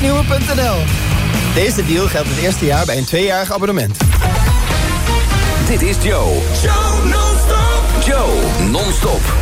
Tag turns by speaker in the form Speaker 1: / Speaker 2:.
Speaker 1: Gloednieuwe.nl. Deze deal geldt het eerste jaar bij een 2-jarig abonnement.
Speaker 2: Dit is Joe.
Speaker 3: Joe non-stop.
Speaker 2: Joe non-stop.